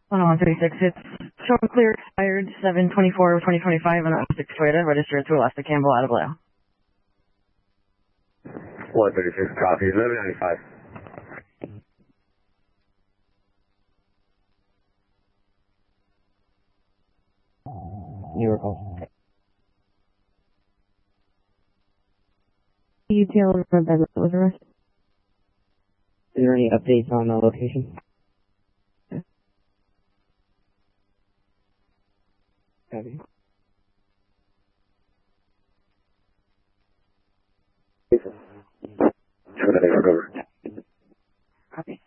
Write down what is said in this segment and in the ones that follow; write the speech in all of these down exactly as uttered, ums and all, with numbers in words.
one oh one thirty-six, it's shown clear, expired seven twenty-four twenty twenty-five on a six Toyota, registered to Alaska Campbell out of Blue. one thirty-six, copy, eleven ninety-five. New recall. You Taylor from that was arrested. Is there any updates on the location? Copy. Copy.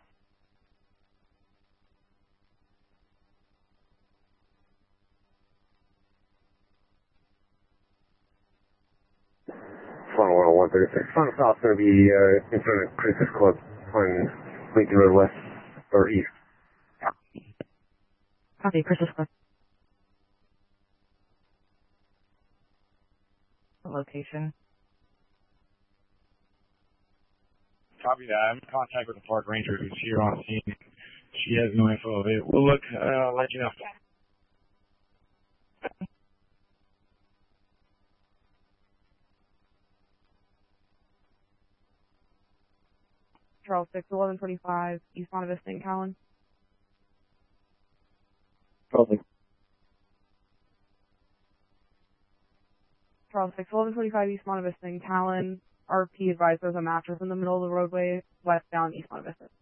Final one oh one thirty-six. Final stop's going to be uh, in front of Chris's Club on Lincoln Road West, or East. Copy, Chris's Club. Location. Copy that. I'm in contact with the park ranger who's here on scene. She has no info of it. We'll look, uh, I'll let you know. Charles six, eleven twenty-five, East Monte Vista in Callan. Probably. Charles six, eleven twenty-five, East Monte Vista in Callan. R P advised there's a mattress in the middle of the roadway, westbound East Monte Vista.